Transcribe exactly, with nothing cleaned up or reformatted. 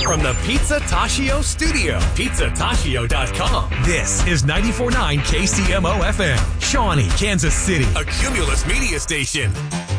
from the Pizza Tashio studio. pizza tashio dot com. This is ninety-four point nine K C M O F M, Shawnee, Kansas City. A Cumulus media station.